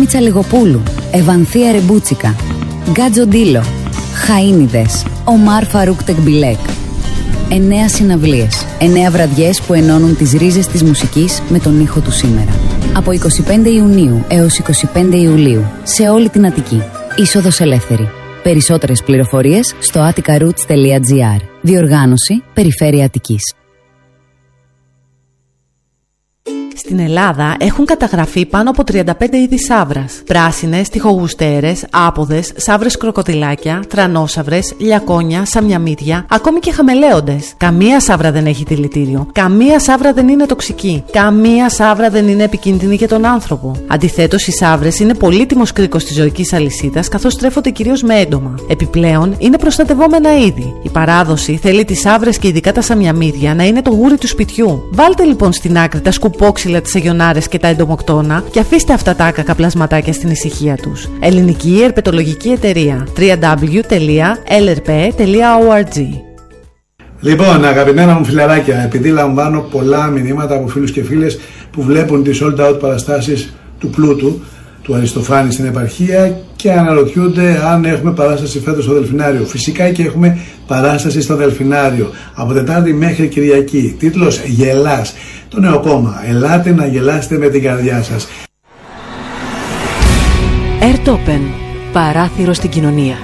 Δήμητσα Λιγοπούλου, Ευανθία Ρεμπούτσικα, Γκάτζο Ντίλο, Χαΐνιδες, Ομάρ Φαρούκ Τεκμπιλέκ. 9 συναυλίες, 9 βραδιές που ενώνουν τις ρίζες της μουσικής με τον ήχο του σήμερα. Από 25 Ιουνίου έως 25 Ιουλίου, σε όλη την Αττική. Είσοδος ελεύθερη. Περισσότερες πληροφορίες στο atticaroots.gr. Διοργάνωση Περιφέρεια Αττικής. Στην Ελλάδα έχουν καταγραφεί πάνω από 35 είδη σαύρας. Πράσινες, τοιχογουστέρες, άποδες, σαύρες κροκοδιλάκια, τρανόσαυρες, λιακόνια, σαμιαμίδια, ακόμη και χαμελέοντες. Καμία σαύρα δεν έχει δηλητήριο. Καμία σαύρα δεν είναι τοξική. Καμία σαύρα δεν είναι επικίνδυνη για τον άνθρωπο. Αντιθέτως, οι σαύρες είναι πολύτιμος κρίκος της ζωικής αλυσίδας, καθώς τρέφονται κυρίως με έντομα. Επιπλέον, είναι προστατευόμενα είδη. Η παράδοση θέλει τις σαύρες και ειδικά τα σαμιαμίδια να είναι το γούρι του σπιτιού. Βάλτε λοιπόν στην άκρη τα σκουπόξυλα, τις αγιονάρες και τα εντομοκτώνα και αφήστε αυτά τα άκακα πλασματάκια στην ησυχία τους. Ελληνική Ερπετολογική Εταιρεία. www.lrp.org. Λοιπόν, αγαπημένα μου φιλαράκια, επειδή λαμβάνω πολλά μηνύματα από φίλους και φίλες που βλέπουν τις sold out παραστάσεις του Πλούτου, του Αριστοφάνη στην επαρχία και αναρωτιούνται αν έχουμε παράσταση φέτος στο Δελφινάριο. Φυσικά και έχουμε παράσταση στο Δελφινάριο από Τετάρτη μέχρι Κυριακή. Τίτλος «Γελάς». Το νέο κόμμα. Ελάτε να γελάσετε με την καρδιά σας. Airtopen. Παράθυρο στην κοινωνία.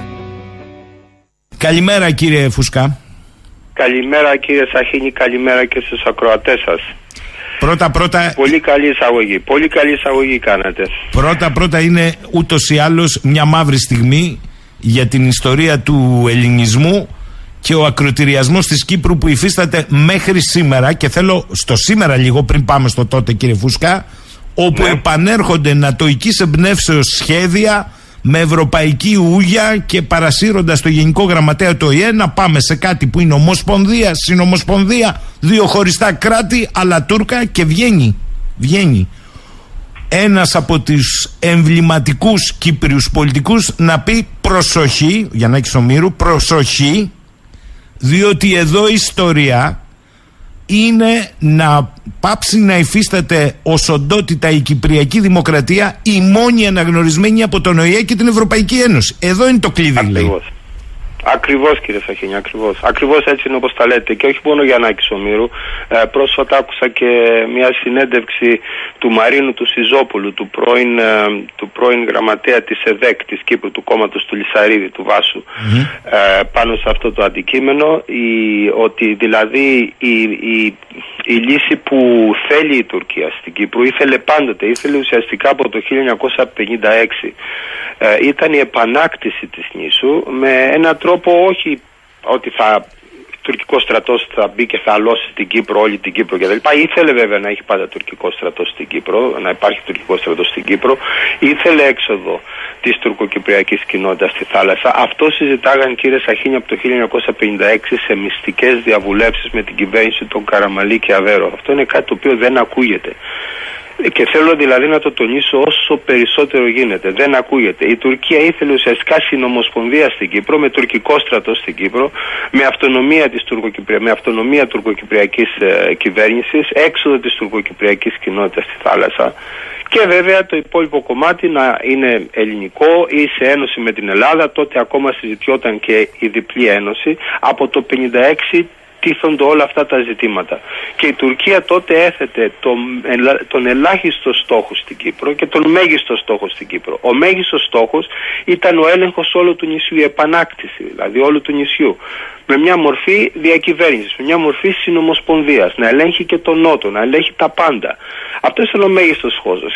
Καλημέρα κύριε Φουσκά. Καλημέρα κύριε Σαχίνη, καλημέρα και στους ακροατές σας. Πρώτα. Πολύ καλή εισαγωγή. Πολύ καλή εισαγωγή κάνατε. Πρώτα είναι ούτως ή άλλως μια μαύρη στιγμή για την ιστορία του ελληνισμού και ο ακροτηριασμός της Κύπρου που υφίσταται μέχρι σήμερα, και θέλω στο σήμερα λίγο πριν πάμε στο τότε κύριε Φουσκά, όπου επανέρχονται νατοικής εμπνεύσεως σχέδια με ευρωπαϊκή ούγια και παρασύροντας το Γενικό Γραμματέα του ΟΗΕ να πάμε σε κάτι που είναι ομοσπονδία, συνομοσπονδία, δύο χωριστά κράτη, αλλά Τούρκα, και βγαίνει ένας από τους εμβληματικούς Κύπριους πολιτικούς να πει προσοχή, για να έχεις ομήρου, προσοχή, διότι εδώ η ιστορία είναι να πάψει να υφίσταται ως οντότητα η Κυπριακή Δημοκρατία, η μόνη αναγνωρισμένη από τον ΟΗΕ και την Ευρωπαϊκή Ένωση. Εδώ είναι το κλειδί, λέει. Ακριβώς κύριε Σαχίνη, ακριβώς έτσι είναι όπως τα λέτε, και όχι μόνο για Γιαννάκη Ομήρου. Πρόσφατα άκουσα και μια συνέντευξη του Μαρίνου του Σιζόπουλου, του πρώην γραμματέα της ΕΔΕΚ της Κύπρου, του κόμματος του Λυσαρίδη, του Βάσου, πάνω σε αυτό το αντικείμενο, ότι δηλαδή η λύση που θέλει η Τουρκία στην Κύπρο, ήθελε ουσιαστικά από το 1956, ήταν η επανάκτηση της νήσου με έναν τρόπο, όχι ότι τουρκικός στρατός θα μπει και θα αλώσει την Κύπρο, όλη την Κύπρο κτλ. Ήθελε βέβαια να έχει πάντα τουρκικό στρατός στην Κύπρο, να υπάρχει τουρκικό στρατός στην Κύπρο. Ήθελε έξοδο της τουρκοκυπριακής κοινότητας στη θάλασσα. Αυτό συζητάγαν κύριε Σαχίνη από το 1956 σε μυστικές διαβουλεύσεις με την κυβέρνηση των Καραμαλή και Αβέρο. Αυτό είναι κάτι το οποίο δεν ακούγεται. Και θέλω δηλαδή να το τονίσω όσο περισσότερο γίνεται. Δεν ακούγεται. Η Τουρκία ήθελε ουσιαστικά συνομοσπονδία στην Κύπρο, με τουρκικό στρατό στην Κύπρο, με αυτονομία τουρκοκυπριακής κυβέρνησης, έξοδο της τουρκοκυπριακής κοινότητας στη θάλασσα, και βέβαια το υπόλοιπο κομμάτι να είναι ελληνικό ή σε ένωση με την Ελλάδα. Τότε ακόμα συζητιόταν και η διπλή ένωση. Από το 1956 τίθονται όλα αυτά τα ζητήματα. Και η Τουρκία τότε έθετε τον ελάχιστο στόχο στην Κύπρο και τον μέγιστο στόχο στην Κύπρο. Ο μέγιστος στόχος ήταν ο έλεγχος όλου του νησιού, η επανάκτηση δηλαδή όλου του νησιού. Με μια μορφή διακυβέρνησης, με μια μορφή συνομοσπονδίας, να ελέγχει και τον Νότο, να ελέγχει τα πάντα. Αυτό ήταν ο μέγιστος στόχος.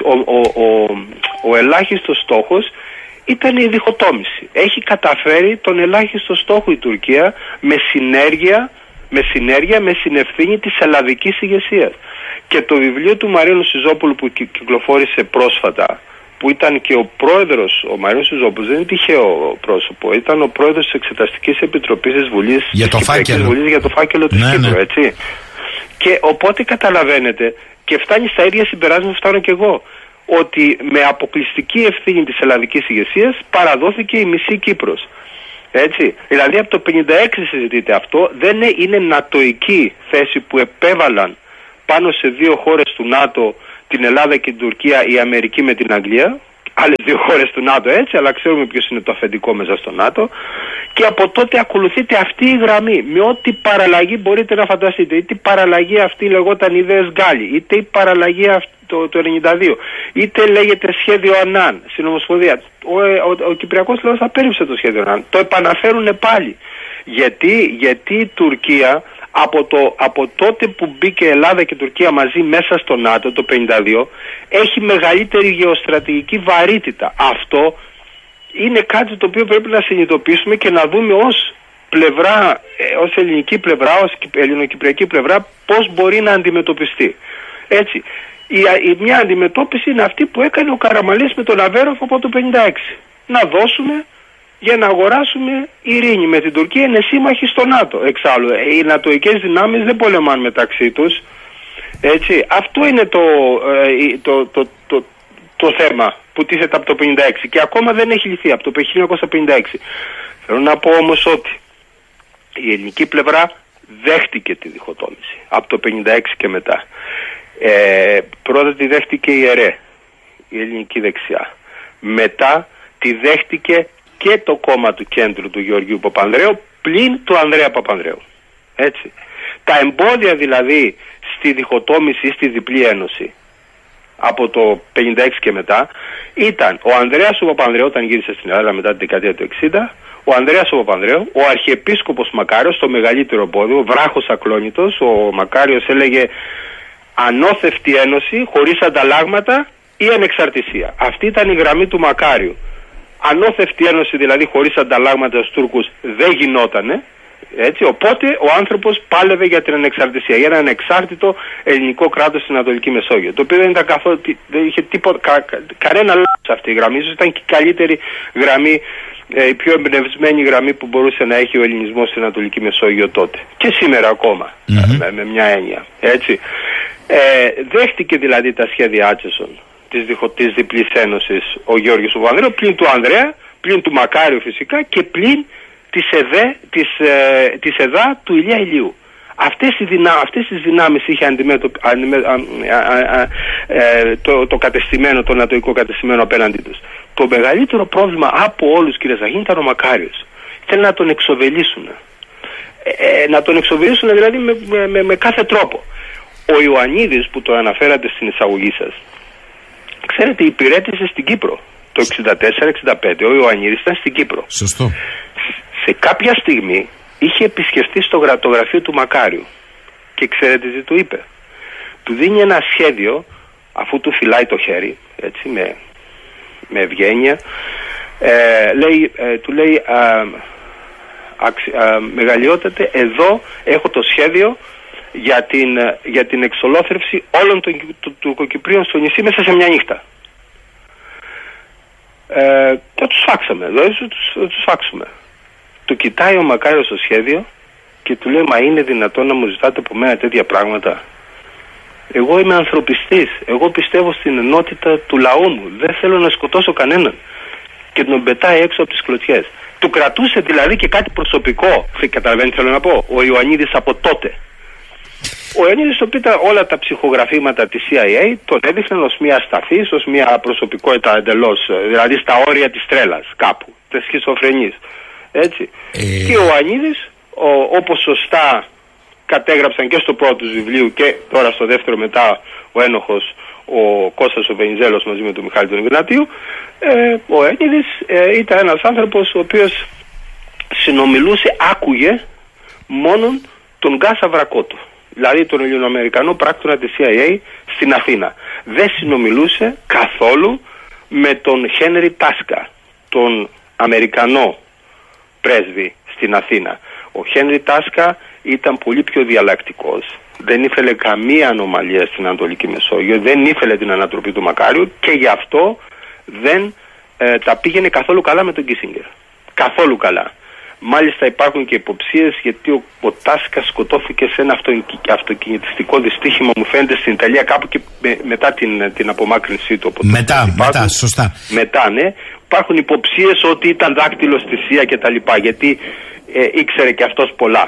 Ο ελάχιστος στόχος ήταν η διχοτόμηση. Έχει καταφέρει τον ελάχιστο στόχο η Τουρκία με συνέργεια, με συνευθύνη της ελλαδικής ηγεσίας. Και το βιβλίο του Μαρίνου Σιζόπουλου που κυκλοφόρησε πρόσφατα, που ήταν και ο πρόεδρος, ο Μαρίνος Σιζόπουλος δεν είναι τυχαίο πρόσωπο, ήταν ο πρόεδρος της Εξεταστικής Επιτροπής της Βουλής για το φάκελο της Κύπρου, έτσι. Και οπότε καταλαβαίνετε, και φτάνει στα ίδια συμπεράσματα που φτάνω και εγώ, ότι με αποκλειστική ευθύνη της ελλαδικής ηγεσίας παραδόθηκε η μισή Κύπρος. Έτσι, δηλαδή από το 1956 συζητείται αυτό. Δεν είναι νατοική θέση που επέβαλαν πάνω σε δύο χώρες του ΝΑΤΟ, την Ελλάδα και την Τουρκία, η Αμερική με την Αγγλία. άλλες 2 χώρες του ΝΑΤΟ έτσι, αλλά ξέρουμε ποιος είναι το αφεντικό μέσα στο ΝΑΤΟ. Και από τότε ακολουθείται αυτή η γραμμή με ό,τι παραλλαγή μπορείτε να φανταστείτε. Είτε η παραλλαγή αυτή λεγόταν ιδέες Γκάλι, είτε η παραλλαγή αυτή το 92, είτε λέγεται σχέδιο Ανάν στην Ομοσπονδία. Ο Κυπριακός λαός απέρριψε το σχέδιο Ανάν. Το επαναφέρουν πάλι. Γιατί η Τουρκία από τότε που μπήκε Ελλάδα και Τουρκία μαζί μέσα στο ΝΑΤΟ το 52 έχει μεγαλύτερη γεωστρατηγική βαρύτητα. Αυτό είναι κάτι το οποίο πρέπει να συνειδητοποιήσουμε και να δούμε ως πλευρά, ως ελληνική πλευρά, ως ελληνοκυπριακή πλευρά πώς μπορεί να αντιμετωπιστεί. Έτσι. Μια αντιμετώπιση είναι αυτή που έκανε ο Καραμανλής με τον Αβέροφ από το 56. Να δώσουμε για να αγοράσουμε ειρήνη με την Τουρκία, είναι σύμμαχοι στο ΝΑΤΟ. Εξάλλου, οι νατοικές δυνάμεις δεν πολεμάνε μεταξύ τους. Έτσι. Αυτό είναι το θέμα που τίθεται από το 56 και ακόμα δεν έχει λυθεί από το 1956. Θέλω να πω όμως ότι η ελληνική πλευρά δέχτηκε τη διχοτόμηση από το 56 και μετά. Πρώτα τη δέχτηκε η ΕΡΕ, η ελληνική δεξιά. Μετά τη δέχτηκε και το κόμμα του κέντρου του Γεωργίου Παπανδρέου πλην του Ανδρέα Παπανδρέου. Έτσι. Τα εμπόδια δηλαδή στη διχοτόμηση ή στη διπλή ένωση από το 56 και μετά ήταν ο Ανδρέας ο Παπανδρέου όταν γύρισε στην Ελλάδα μετά την δεκαετία του 60, ο Ανδρέας ο Παπανδρέου, ο Αρχιεπίσκοπος Μακάριος, το μεγαλύτερο εμπόδιο, βράχος ακλόνητος. Ο Μακάριος έλεγε ανώθευτη ένωση χωρίς ανταλλάγματα ή ανεξαρτησία. Αυτή ήταν η γραμμή του Μακάριου. Ανώθευτη ένωση δηλαδή χωρίς ανταλλάγματα στους Τούρκους δεν γινότανε. Έτσι, οπότε ο άνθρωπος πάλευε για την ανεξαρτησία, για ένα ανεξάρτητο ελληνικό κράτος στην Ανατολική Μεσόγειο. Το οποίο δεν είχε κανένα λάθος αυτή η γραμμή. Ίσως ήταν και η καλύτερη γραμμή, η πιο εμπνευσμένη γραμμή που μπορούσε να έχει ο ελληνισμός στην Ανατολική Μεσόγειο τότε. Και σήμερα ακόμα, με μια έννοια. Έτσι. Δέχτηκε δηλαδή τα σχέδια Άτσεσον της διπλής ένωσης ο Γιώργος Παπανδρέου, πλην του Ανδρέα, πλην του Μακάριου φυσικά και πλην της ΕΔΑ του Ηλία Ηλίου. Αυτές τις δυνάμεις είχε το κατεστημένο, το νατοϊκό κατεστημένο απέναντί τους. Το μεγαλύτερο πρόβλημα από όλους, κύριε Ζαχίνη, ήταν ο Μακάριος. Θέλει να τον εξοβελήσουν. Να τον εξοβελήσουν δηλαδή με κάθε τρόπο. Ο Ιωαννίδης που το αναφέρατε στην εισαγωγή σας, ξέρετε, υπηρέτησε στην Κύπρο το 64-65. Ο Ιωαννίδης ήταν στην Κύπρο. Σωστό. Σε κάποια στιγμή είχε επισκεφτεί στο γραφείο του Μακάριου και ξέρετε τι του είπε? Του δίνει ένα σχέδιο, αφού του φυλάει το χέρι, έτσι, με ευγένεια, του λέει μεγαλειότατε, εδώ έχω το σχέδιο για την εξολόθρευση όλων των τουρκοκυπρίων στο νησί μέσα σε μια νύχτα. Και τους φάξαμε, δηλαδή τους φάξουμε. Του κοιτάει ο Μακάριος στο σχέδιο και του λέει, μα είναι δυνατόν να μου ζητάτε από μένα τέτοια πράγματα? Εγώ είμαι ανθρωπιστής, εγώ πιστεύω στην ενότητα του λαού μου, δεν θέλω να σκοτώσω κανέναν. Και τον πετάει έξω από τις κλωτσιές. Του κρατούσε δηλαδή και κάτι προσωπικό, καταλαβαίνετε θέλω να πω, ο Ιωαννίδης από τότε. Ο Ιωαννίδης όλα τα ψυχογραφήματα της CIA τον έδειχναν ως μια ασταθής, ως μια προσωπικότητα εντελώς, δηλαδή στα όρια της τρέλας κάπου, της σχιζοφρενής. Έτσι. Και ο Ιωαννίδης, όπως σωστά κατέγραψαν και στο πρώτο του βιβλίου και τώρα στο δεύτερο μετά ο ένοχος ο Κώστας ο Βενιζέλος μαζί με τον Μιχάλη τον Ιγνατίου, ο Ιωαννίδης ήταν ένας άνθρωπος ο οποίος συνομιλούσε, άκουγε μόνον τον Γκάσα Βρακότο, δηλαδή τον Ελληνοαμερικανό πράκτορα της CIA στην Αθήνα. Δεν συνομιλούσε καθόλου με τον Χένρι Τάσκα, τον Αμερικανό πρέσβη στην Αθήνα. Ο Χένρι Τάσκα ήταν πολύ πιο διαλλακτικός. Δεν ήθελε καμία ανομαλία στην Ανατολική Μεσόγειο, δεν ήθελε την ανατροπή του Μακάριου και γι' αυτό δεν τα πήγαινε καθόλου καλά με τον Κίσινγκερ. Καθόλου καλά. Μάλιστα υπάρχουν και υποψίες γιατί ο Τάσκα σκοτώθηκε σε ένα αυτοκινητιστικό δυστύχημα, μου φαίνεται, στην Ιταλία κάπου και μετά την απομάκρυνσή του. Μετά, σωστά. Μετά, ναι. Υπάρχουν υποψίες ότι ήταν δάκτυλος στη CIA και τα λοιπά, γιατί ήξερε και αυτός πολλά.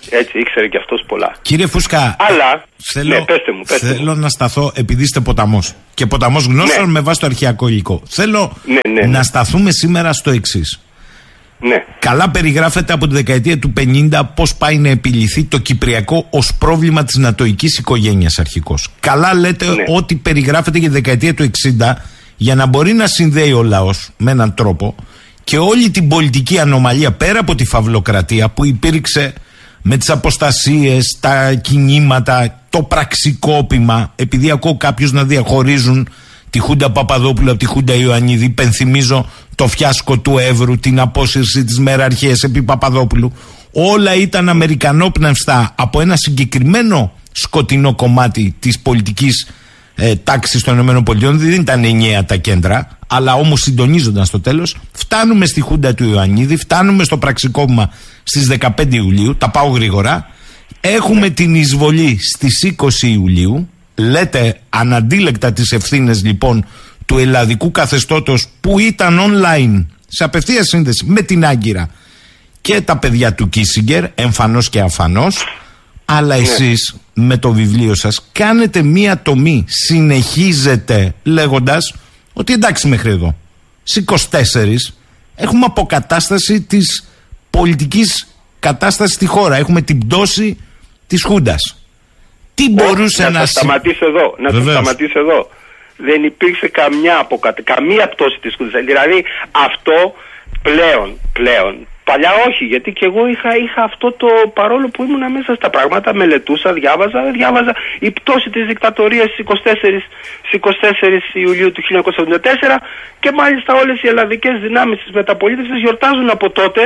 Έτσι, ήξερε και αυτός πολλά. Κύριε Φούσκα, αλλά, πέστε μου. Να σταθώ, επειδή είστε ποταμός και ποταμός γνώσεων με βάση το αρχαιακό υλικό. Θέλω να σταθούμε σήμερα στο εξής. Ναι. Καλά περιγράφεται από τη δεκαετία του 50 πώς πάει να επιληθεί το κυπριακό ως πρόβλημα της νατοικής οικογένειας αρχικώς. Καλά λέτε ότι περιγράφεται για τη δεκαετία του 60 για να μπορεί να συνδέει ο λαός με έναν τρόπο και όλη την πολιτική ανομαλία πέρα από τη φαυλοκρατία που υπήρξε με τις αποστασίες, τα κινήματα, το πραξικόπημα, επειδή ακούω κάποιους να διαχωρίζουν τη Χούντα Παπαδόπουλου από τη Χούντα Ιωαννίδη. Υπενθυμίζω το φιάσκο του Εύρου, την απόσυρση της μεραρχίας επί Παπαδόπουλου. Όλα ήταν αμερικανόπνευστα από ένα συγκεκριμένο σκοτεινό κομμάτι της πολιτικής τάξης των ΗΠΑ. Δεν ήταν 9 τα κέντρα, αλλά όμως συντονίζονταν στο τέλος. Φτάνουμε στη Χούντα του Ιωαννίδη, φτάνουμε στο πραξικόπημα στις 15 Ιουλίου. Τα πάω γρήγορα. Έχουμε την εισβολή στις 20 Ιουλίου. Λέτε αναντίλεκτα τις ευθύνες λοιπόν του ελλαδικού καθεστώτος που ήταν online σε απευθεία σύνδεση με την Άγκυρα και τα παιδιά του Κίσιγκερ, εμφανώς και αφανώς. Αλλά εσείς με το βιβλίο σας κάνετε μία τομή, συνεχίζετε λέγοντας ότι εντάξει μέχρι εδώ στις 24 έχουμε αποκατάσταση της πολιτικής κατάστασης στη χώρα, έχουμε την πτώση της Χούντας. Τι μπορούσε να σταματήσω εδώ, σταματήσω εδώ. Δεν υπήρξε καμία πτώση της Χούντας. Δηλαδή αυτό πλέον παλιά όχι, γιατί και εγώ είχα αυτό το, παρόλο που ήμουν μέσα στα πράγματα, μελετούσα, διάβαζα. Η πτώση της δικτατορίας στις 24 Ιουλίου του 1974 και μάλιστα όλες οι ελλαδικές δυνάμεις της μεταπολίτευσης γιορτάζουν από τότε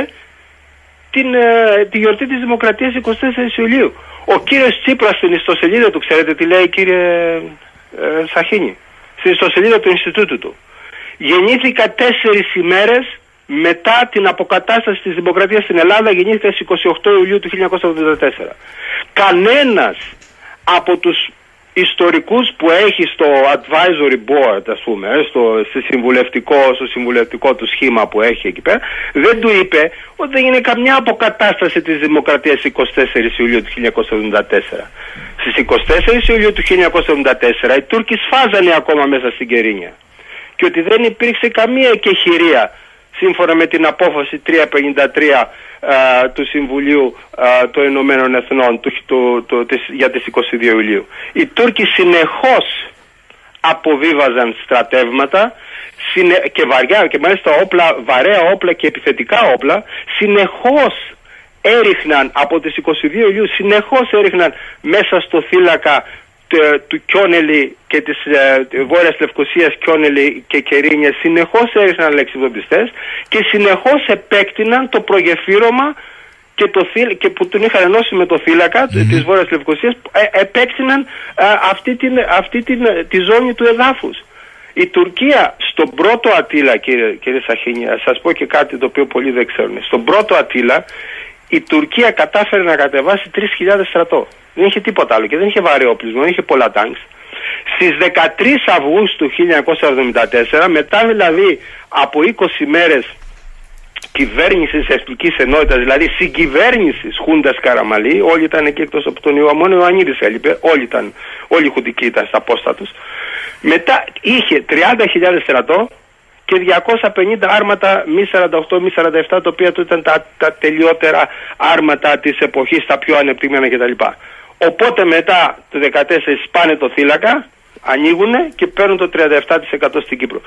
τη γιορτή της Δημοκρατίας 24 Ιουλίου. Ο κύριος Τσίπρας στην ιστοσελίδα του, ξέρετε τι λέει, κύριε Σαχίνη, στην ιστοσελίδα του Ινστιτούτου του. Γεννήθηκα 4 ημέρες μετά την αποκατάσταση της δημοκρατίας στην Ελλάδα, γεννήθηκα στις 28 Ιουλίου του 1984. Κανένας από τους ιστορικούς που έχει στο advisory board, ας πούμε, στο συμβουλευτικό του σχήμα που έχει εκεί πέρα, δεν του είπε ότι δεν είναι καμιά αποκατάσταση της δημοκρατίας 24 Ιουλίου του 1974. Στις 24 Ιουλίου του 1974 οι Τούρκοι σφάζανε ακόμα μέσα στην Κερίνια και ότι δεν υπήρξε καμία εκεχηρία σύμφωνα με την απόφαση 353 του Συμβουλίου των Ηνωμένων Εθνών για τις 22 Ιουλίου. Οι Τούρκοι συνεχώς αποβίβαζαν στρατεύματα και βαριά και μάλιστα βαρέα όπλα και επιθετικά όπλα, συνεχώς έριχναν από τις 22 Ιουλίου, συνεχώς έριχναν μέσα στο θύλακα του Κιόνελη και της Βόρειας Λευκωσίας, Κιόνελη και Κερίνια, συνεχώς έριχναν λεξιβδοντιστές και συνεχώς επέκτηναν το προγεφύρωμα και που τον είχαν ενώσει με το θύλακα της Βόρειας Λευκωσίας, επέκτηναν τη ζώνη του εδάφους. Η Τουρκία στον πρώτο Αττήλα, κύριε Σαχίνη, σας πω και κάτι το οποίο πολλοί δεν ξέρουν. Στον πρώτο Αττήλα η Τουρκία κατάφερε να κατεβάσει 3.000 στρατό. Δεν είχε τίποτα άλλο και δεν είχε βαρύ όπλισμα, δεν είχε πολλά τάγκς. Στις 13 Αυγούστου 1974, μετά δηλαδή από 20 μέρες κυβέρνησης εθνικής ενότητας, δηλαδή συγκυβέρνησης Χούντας Καραμαλή, όλοι ήταν εκεί εκτός από τον Ιωαμόνο, ο Ιωαννίδης έλειπε, όλοι οι χουντικοί ήταν στα πόστα τους. Μετά είχε 30.000 στρατό και 250 άρματα μη 48, μη 47, τα οποία του ήταν τα τελειότερα άρματα της εποχής, τα πιο ανεπτυγμένα κτλ. Οπότε μετά το 14 σπάνε το θύλακα, ανοίγουνε και παίρνουν το 37% στην Κύπρο.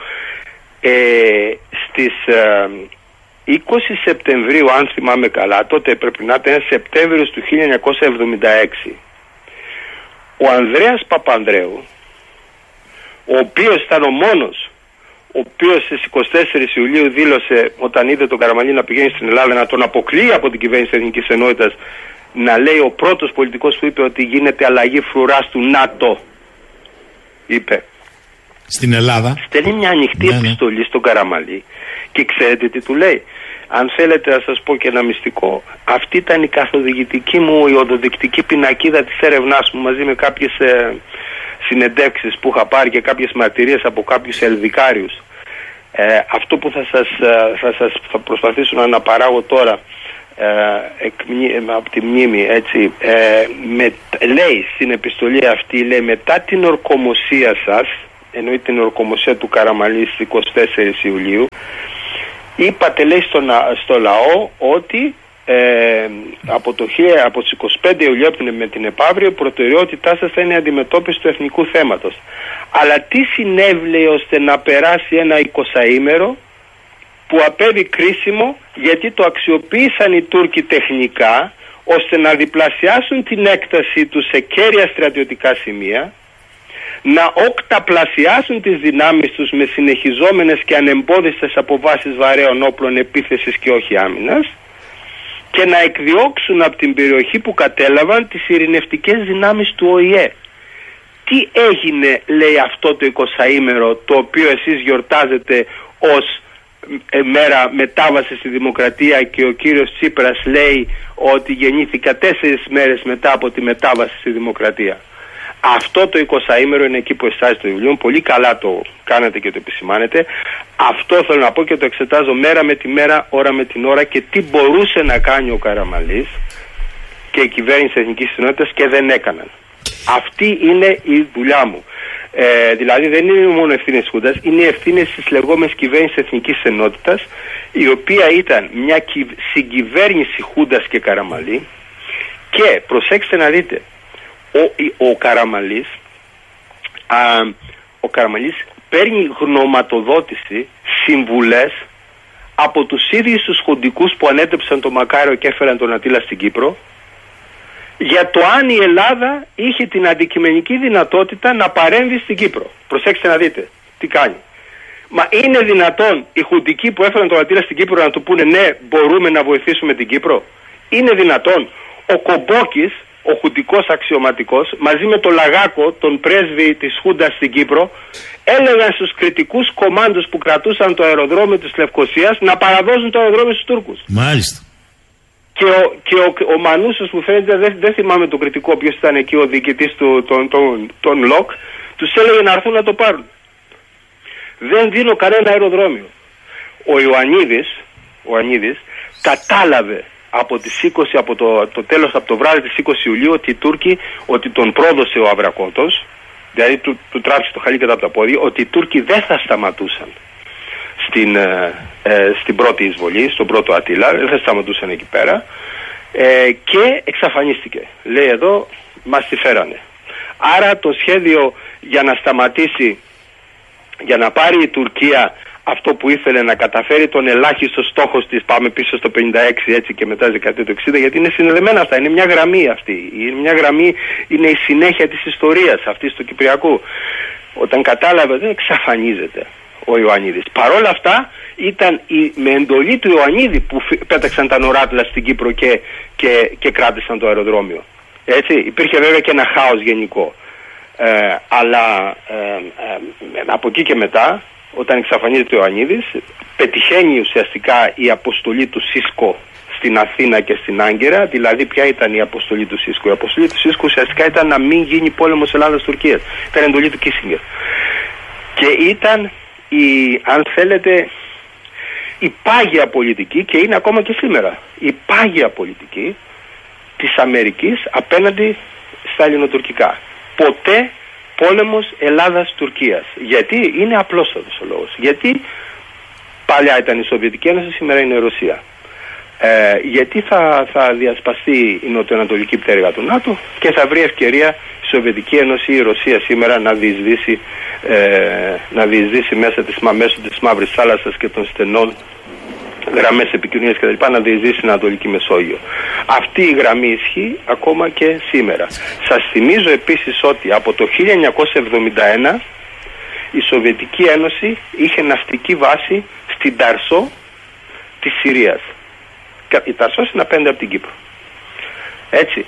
Στις 20 Σεπτεμβρίου, αν θυμάμαι καλά, τότε πρέπει να ήταν Σεπτέμβριος του 1976, ο Ανδρέας Παπανδρέου, ο οποίος ήταν ο μόνος ο οποίος στις 24 Ιουλίου δήλωσε, όταν είδε τον Καραμαλή να πηγαίνει στην Ελλάδα, να τον αποκλείει από την κυβέρνηση της Εθνικής Ενότητας, να λέει ο πρώτος πολιτικός που είπε ότι γίνεται αλλαγή φρουράς του ΝΑΤΟ, είπε. Στην Ελλάδα. Στέλνει μια ανοιχτή επιστολή στον Καραμαλή και ξέρετε τι του λέει. Αν θέλετε να σας πω και ένα μυστικό, αυτή ήταν η καθοδηγητική μου, η οδοδεικτική πινακίδα της έρευνάς μου, μαζί με κάποιες συνεντεύξεις που είχα πάρει και κάποιες μαρτυρίες από κάποιους ελδικάριους. Αυτό που θα προσπαθήσω να αναπαράγω τώρα από τη μνήμη, έτσι, λέει στην επιστολή αυτή, λέει, μετά την ορκομοσία σας, εννοεί την ορκομοσία του Καραμαλή στις 24 Ιουλίου, είπατε, λέει, στο λαό ότι από τις 25 Ιουλίου με την επαύριο η προτεραιότητά σας θα είναι η αντιμετώπιση του εθνικού θέματος. Αλλά τι συνέβη ώστε να περάσει ένα 20ήμερο που απέβη κρίσιμο, γιατί το αξιοποίησαν οι Τούρκοι τεχνικά ώστε να διπλασιάσουν την έκταση τους σε κέρια στρατιωτικά σημεία, να οκταπλασιάσουν τις δυνάμεις τους με συνεχιζόμενες και ανεμπόδιστες αποβάσεις βαρέων όπλων επίθεσης και όχι άμυνας, και να εκδιώξουν από την περιοχή που κατέλαβαν τις ειρηνευτικές δυνάμεις του ΟΗΕ. Τι έγινε, λέει, αυτό το 20ήμερο το οποίο εσείς γιορτάζετε ως μέρα μετάβαση στη δημοκρατία, και ο κύριος Τσίπρας λέει ότι γεννήθηκα 4 μέρες μετά από τη μετάβαση στη δημοκρατία? Αυτό το 20ήμερο είναι εκεί που εστάζει το βιβλίο. Πολύ καλά το κάνετε και το επισημάνετε. Αυτό θέλω να πω και το εξετάζω μέρα με τη μέρα, ώρα με την ώρα, και τι μπορούσε να κάνει ο Καραμαλής και η κυβέρνηση Εθνικής Ενότητας και δεν έκαναν. Αυτή είναι η δουλειά μου. Δηλαδή δεν είναι μόνο ευθύνες της Χούντας, είναι οι ευθύνες της λεγόμενης κυβέρνησης Εθνικής Ενότητας, η οποία ήταν μια συγκυβέρνηση Χούντας και Καραμαλή. Και προσέξτε να δείτε, ο Καραμαλής παίρνει γνωματοδότηση, συμβουλές από τους ίδιους τους χουντικούς που ανέτρεψαν τον Μακάριο και έφεραν τον Ατήλα στην Κύπρο, για το αν η Ελλάδα είχε την αντικειμενική δυνατότητα να παρέμβει στην Κύπρο. Προσέξτε να δείτε τι κάνει. Μα είναι δυνατόν οι χουντικοί που έφεραν τον Ατήλα στην Κύπρο να του πούνε ναι, μπορούμε να βοηθήσουμε την Κύπρο? Είναι δυνατόν? Ο Κομπόκης, ο χουντικός αξιωματικός, μαζί με τον Λαγάκο, τον πρέσβη της Χούντας στην Κύπρο, έλεγαν στους κριτικούς κομμάντους που κρατούσαν το αεροδρόμιο της Λευκωσίας να παραδώσουν το αεροδρόμιο στους Τούρκους. Μάλιστα. Και ο Μανούσος, που φαίνεται, δεν θυμάμαι τον κριτικό ποιος ήταν εκεί, ο διοικητής των ΛΟΚ, τους έλεγε να έρθουν να το πάρουν. Δεν δίνω κανένα αεροδρόμιο. Ο Ιωαννίδης κατάλαβε από τις 20, από το βράδυ της 20 Ιουλίου ότι οι Τούρκοι, ότι τον πρόδωσε ο Αβρακότος, δηλαδή του τράβηξε το χαλί κατά από τα πόδια, ότι οι Τούρκοι δεν θα σταματούσαν στην πρώτη εισβολή, στον πρώτο Ατήλα, δεν θα σταματούσαν εκεί πέρα, και εξαφανίστηκε. Λέει εδώ, μας τη φέρανε. Άρα το σχέδιο για να σταματήσει, για να πάρει η Τουρκία αυτό που ήθελε, να καταφέρει τον ελάχιστο στόχο της, πάμε πίσω στο 56 έτσι και μετά δεκαετία του 60, γιατί είναι συνδεδεμένα αυτά, είναι μια γραμμή αυτή, είναι μια γραμμή, είναι η συνέχεια της ιστορίας αυτής του Κυπριακού. Όταν κατάλαβε, δεν εξαφανίζεται ο Ιωαννίδης. Παρόλα αυτά ήταν με εντολή του Ιωαννίδη που πέταξαν τα νοράτλα στην Κύπρο και κράτησαν το αεροδρόμιο. Έτσι, υπήρχε βέβαια και ένα χάος γενικό. Αλλά από εκεί και μετά, όταν εξαφανίζεται ο Ιωαννίδης, πετυχαίνει ουσιαστικά η αποστολή του Σίσκο στην Αθήνα και στην Άγκυρα. Δηλαδή, ποια ήταν η αποστολή του Σίσκο? Η αποστολή του Σίσκο ουσιαστικά ήταν να μην γίνει πόλεμος Ελλάδας-Τουρκίας. Ήταν εντολή του Κίσινγκερ. Και ήταν αν θέλετε, η πάγια πολιτική, και είναι ακόμα και σήμερα, η πάγια πολιτική της Αμερικής απέναντι στα ελληνοτουρκικά. Ποτέ πόλεμος Ελλάδας-Τουρκίας. Γιατί? Είναι απλόστατος ο λόγος. Γιατί παλιά ήταν η Σοβιετική Ένωση, σήμερα είναι η Ρωσία. Γιατί θα διασπαστεί η νοτιοανατολική πτέρυγα του ΝΑΤΟ και θα βρει ευκαιρία η Σοβιετική Ένωση ή η Ρωσία σήμερα να διεισδύσει μέσω της Μαύρης Θάλασσας και των στενών γραμμές επικοινωνίας κτλ. Να διεισδύσει στην Ανατολική Μεσόγειο. Αυτή η γραμμή ισχύει ακόμα και σήμερα. Σας θυμίζω επίσης ότι από το 1971 η Σοβιετική Ένωση είχε ναυτική βάση στην Ταρσό της Συρίας. Η Ταρσός είναι απέναντι από την Κύπρο. Έτσι.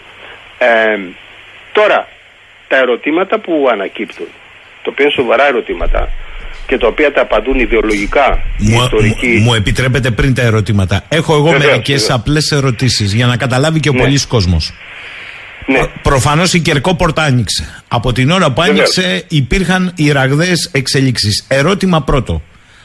Τώρα, τα ερωτήματα που ανακύπτουν, το οποίο είναι σοβαρά ερωτήματα και τα οποία τα απαντούν ιδεολογικά οι ιστορικοί. Μου επιτρέπετε πριν τα ερωτήματα? Έχω εγώ μερικές απλές ερωτήσεις για να καταλάβει και ο πολλής κόσμος. Ναι. Προφανώς η Κερκόπορτα άνοιξε. Από την ώρα που άνοιξε υπήρχαν οι ραγδαίες εξελίξεις. Ερώτημα πρώτο.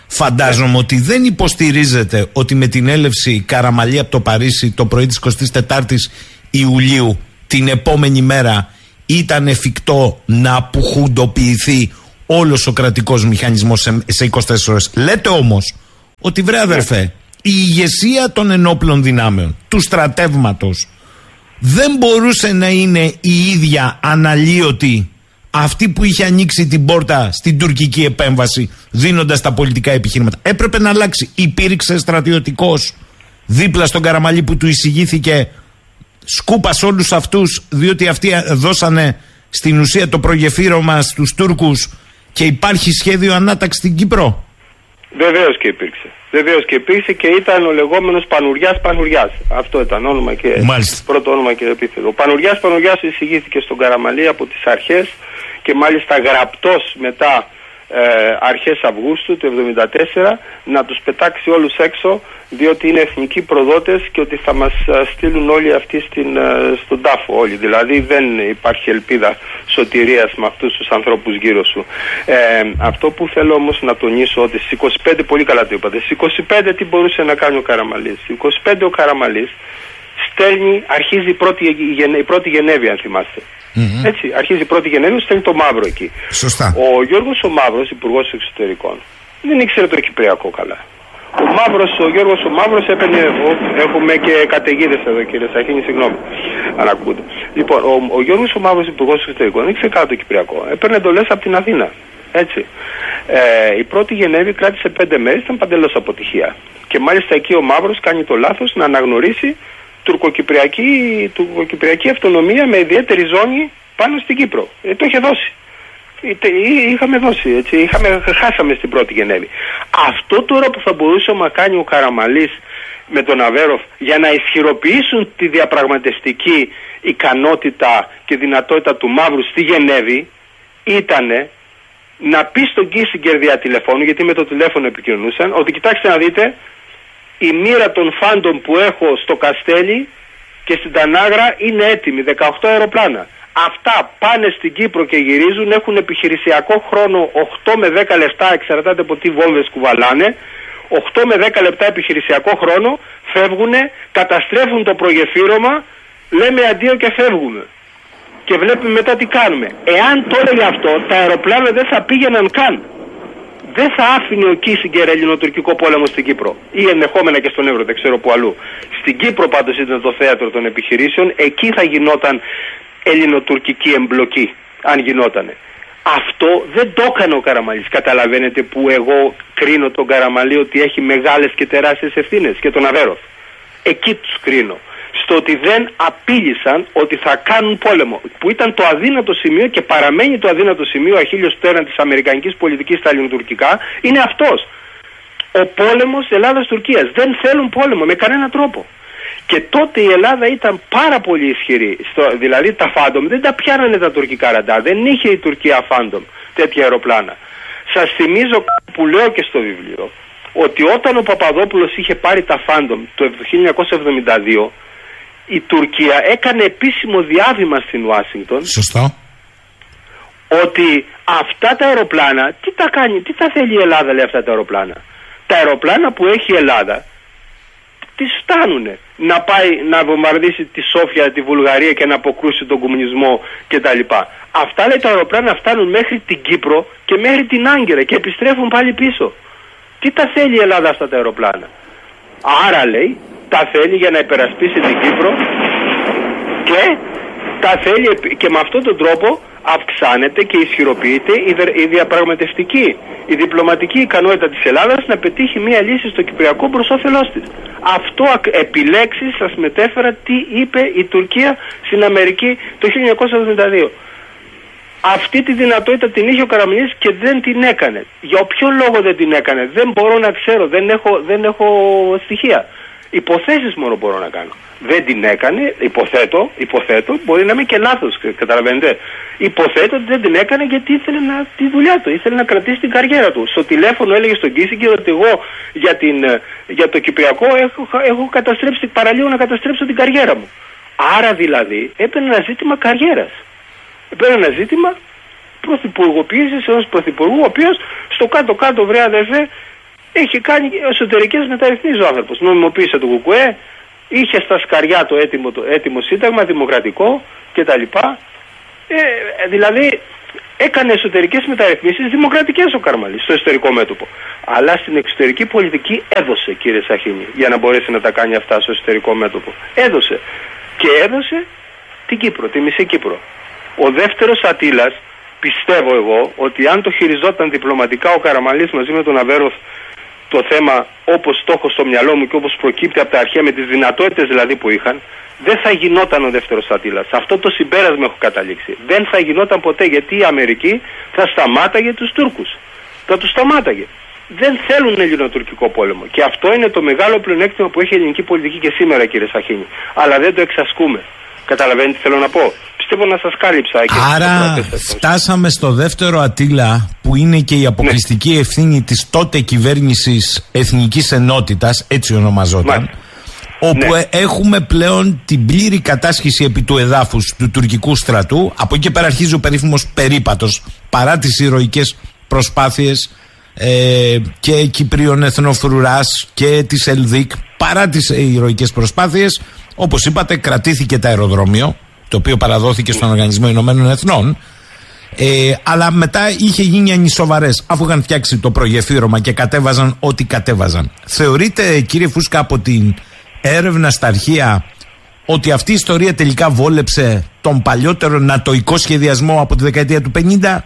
Φαντάζομαι ότι δεν υποστηρίζετε ότι με την έλευση Καραμαλή από το Παρίσι το πρωί της 24ης Ιουλίου την επόμενη μέρα ήταν εφικτό να απουχουντοποιηθεί όλος ο κρατικός μηχανισμός σε 24 ώρες. Λέτε όμως ότι βρε αδερφέ, η ηγεσία των ενόπλων δυνάμεων, του στρατεύματος, δεν μπορούσε να είναι η ίδια αναλύωτη αυτή που είχε ανοίξει την πόρτα στην τουρκική επέμβαση δίνοντας τα πολιτικά επιχείρηματα. Έπρεπε να αλλάξει. Υπήρξε στρατιωτικός δίπλα στον Καραμαλή που του εισηγήθηκε σκούπα σε όλους αυτούς, διότι αυτοί δώσανε στην ουσία το προγεφύρωμα στους Τούρκους και υπάρχει σχέδιο ανάταξη στην Κύπρο. Βεβαίως και υπήρξε. Βεβαίως και υπήρξε και ήταν ο λεγόμενος Πανουριάς. Αυτό ήταν όνομα και πρώτο όνομα και επίθετο. Ο Πανουριάς εισηγήθηκε στον Καραμαλή από τις αρχές και μάλιστα γραπτός μετά αρχές Αυγούστου του 1974 να τους πετάξει όλους έξω, διότι είναι εθνικοί προδότες και ότι θα μας στείλουν όλοι αυτοί στον τάφο όλοι. Δηλαδή δεν υπάρχει ελπίδα σωτηρίας με αυτούς τους ανθρώπους γύρω σου. Αυτό που θέλω όμως να τονίσω, ότι στις 25, πολύ καλά το είπατε, στις 25 τι μπορούσε να κάνει ο Καραμαλής? Στις 25 ο Καραμαλής αρχίζει η πρώτη Γενέβη, αν θυμάστε. Έτσι, αρχίζει η πρώτη Γενέβη, στέλνει το Μαύρο εκεί. Σωστά. Ο Γιώργος ο Μαύρος, υπουργός εξωτερικών, δεν ήξερε το Κυπριακό καλά. Ο Γιώργος ο Μαύρος έπαιρνε, έχουμε και καταιγίδες εδώ κύριε Σαχίνη, συγγνώμη αν ακούτε. Λοιπόν, ο Γιώργος ο Μαύρος, υπουργός εξωτερικών, δεν ήξερε καλά το Κυπριακό. Έπαιρνε εντολές από την Αθήνα. Έτσι. Η πρώτη Γενέβη κράτησε 5 μέρες, ήταν παντελώς αποτυχία. Και μάλιστα εκεί ο Μαύρος κάνει το λάθος να αναγνωρίσει τουρκοκυπριακή αυτονομία με ιδιαίτερη ζώνη πάνω στην Κύπρο. Το είχε δώσει. Είχαμε δώσει, έτσι. Χάσαμε στην πρώτη Γενέβη. Αυτό τώρα που θα μπορούσε να κάνει ο Καραμαλής με τον Αβέροφ για να ισχυροποιήσουν τη διαπραγματευτική ικανότητα και δυνατότητα του Μαύρου στη Γενέβη ήτανε να πει στον Κίσιγκερ δια τηλεφώνου, γιατί με το τηλέφωνο επικοινωνούσαν, ότι κοιτάξτε να δείτε, η μοίρα των φάντων που έχω στο Καστέλι και στην Τανάγρα είναι έτοιμη, 18 αεροπλάνα. Αυτά πάνε στην Κύπρο και γυρίζουν, έχουν επιχειρησιακό χρόνο 8 με 10 λεπτά, εξαρτάται από τι βόμβες κουβαλάνε, 8 με 10 λεπτά επιχειρησιακό χρόνο, φεύγουνε, καταστρέφουν το προγεφύρωμα, λέμε αντίο και φεύγουμε. Και βλέπουμε μετά τι κάνουμε. Εάν το έλεγε αυτό, τα αεροπλάνα δεν θα πήγαιναν καν. Δεν θα άφηνε ο Κίσιγκερ ελληνοτουρκικό πόλεμο στην Κύπρο. Ή ενδεχόμενα και στον Εύρο, δεν ξέρω που αλλού. Στην Κύπρο πάντως ήταν το θέατρο των επιχειρήσεων, εκεί θα γινόταν ελληνοτουρκική εμπλοκή, αν γινότανε. Αυτό δεν το έκανε ο Καραμαλής. Καταλαβαίνετε που εγώ κρίνω τον Καραμαλή ότι έχει μεγάλες και τεράστιες ευθύνες, και τον Αβέροφ. Εκεί τους κρίνω. Στο ότι δεν απείλησαν ότι θα κάνουν πόλεμο, που ήταν το αδύνατο σημείο και παραμένει το αδύνατο σημείο, ο αχίλιος πτέρνα της αμερικανικής πολιτικής στα ελληνοτουρκικά, είναι αυτός. Ο πόλεμος Ελλάδας-Τουρκίας. Δεν θέλουν πόλεμο με κανένα τρόπο. Και τότε η Ελλάδα ήταν πάρα πολύ ισχυρή. Δηλαδή τα Φάντομ δεν τα πιάνανε τα τουρκικά ραντάρ. Δεν είχε η Τουρκία Φάντομ τέτοια αεροπλάνα. Σας θυμίζω που λέω και στο βιβλίο, ότι όταν ο Παπαδόπουλος είχε πάρει τα Φάντομ το 1972, η Τουρκία έκανε επίσημο διάβημα στην Ουάσιγκτον. Σωστό. Ότι αυτά τα αεροπλάνα, τι τα θέλει η Ελλάδα, λέει, αυτά τα αεροπλάνα? Τα αεροπλάνα που έχει η Ελλάδα τις φτάνουνε να πάει να βομβαρδίσει τη Σόφια, τη Βουλγαρία και να αποκρούσει τον κομμουνισμό κτλ. Αυτά, λέει, τα αεροπλάνα φτάνουν μέχρι την Κύπρο και μέχρι την Άγκυρα και επιστρέφουν πάλι πίσω. Τι τα θέλει η Ελλάδα αυτά τα αεροπλάνα? Άρα, λέει, τα θέλει για να υπερασπίσει την Κύπρο και τα θέλει, και με αυτόν τον τρόπο αυξάνεται και ισχυροποιείται η διαπραγματευτική, η διπλωματική ικανότητα της Ελλάδας να πετύχει μια λύση στο Κυπριακό προς όφελός της. Αυτό επιλέξεις σας μετέφερα τι είπε η Τουρκία στην Αμερική το 1972. Αυτή τη δυνατότητα την είχε ο Καραμαλής και δεν την έκανε. Για ποιο λόγο δεν την έκανε? Δεν μπορώ να ξέρω, δεν έχω στοιχεία. Υποθέσεις μόνο μπορώ να κάνω. Δεν την έκανε, υποθέτω, μπορεί να είμαι και λάθος, καταλαβαίνετε. Υποθέτω ότι δεν την έκανε γιατί ήθελε τη δουλειά του, ήθελε να κρατήσει την καριέρα του. Στο τηλέφωνο έλεγε στον Κίσιγκερ ότι εγώ για το Κυπριακό έχω καταστρέψει, παραλίγο να καταστρέψω την καριέρα μου. Άρα δηλαδή έπαιρνε ένα ζήτημα καριέρας. Έπαιρνε ένα ζήτημα πρωθυπουργοποίησης ενός πρωθυπουργού, ο οποίος στο κάτω-κάτω, βρε αδερφέ, Έχει κάνει εσωτερικές μεταρρυθμίσεις ο άνθρωπος. Νομιμοποίησε το ΚΚΕ, είχε στα σκαριά το έτοιμο σύνταγμα, δημοκρατικό κτλ. Δηλαδή έκανε εσωτερικές μεταρρυθμίσεις δημοκρατικές ο Καραμανλής στο εσωτερικό μέτωπο. Αλλά στην εξωτερική πολιτική έδωσε, κύριε Σαχίνη, για να μπορέσει να τα κάνει αυτά στο εσωτερικό μέτωπο. Έδωσε. Και έδωσε την Κύπρο, τη μισή Κύπρο. Ο δεύτερος Ατήλας, πιστεύω εγώ, ότι αν το χειριζόταν διπλωματικά ο Καραμανλής μαζί με τον Αβέροφ το θέμα όπως το έχω στο μυαλό μου και όπως προκύπτει από τα αρχαία, με τις δυνατότητες δηλαδή που είχαν, δεν θα γινόταν ο δεύτερος Ατήλας. Αυτό το συμπέρασμα έχω καταλήξει. Δεν θα γινόταν ποτέ, γιατί η Αμερική θα σταμάταγε τους Τούρκους. Θα τους σταμάταγε. Δεν θέλουν ελληνοτουρκικό πόλεμο. Και αυτό είναι το μεγάλο πλεονέκτημα που έχει η ελληνική πολιτική και σήμερα, κύριε Σαχίνη. Αλλά δεν το εξασκούμε. Καταλαβαίνετε τι θέλω να πω. Πιστεύω να σας κάλυψα. Άρα φτάσαμε στο δεύτερο Ατήλα, που είναι και η αποκλειστική ευθύνη της τότε κυβέρνησης Εθνικής Ενότητας, έτσι ονομαζόταν, όπου έχουμε πλέον την πλήρη κατάσχεση επί του εδάφους του τουρκικού στρατού. Από εκεί και πέρα αρχίζει ο περίφημος περίπατος, παρά τις ηρωικές προσπάθειες και Κυπρίων Εθνοφρουράς και της ΕΛΔΙΚ, παρά τις ηρωικές προσπάθειες, όπως είπατε, κρατήθηκε το αεροδρόμιο, το οποίο παραδόθηκε στον Οργανισμό Ηνωμένων Εθνών, αλλά μετά είχε γίνει ανισοβαρές, αφού είχαν φτιάξει το προγεφύρωμα και κατέβαζαν ό,τι κατέβαζαν. Θεωρείτε, κύριε Φούσκα, από την έρευνα στα αρχεία, ότι αυτή η ιστορία τελικά βόλεψε τον παλιότερο νατοϊκό σχεδιασμό από τη δεκαετία του 50?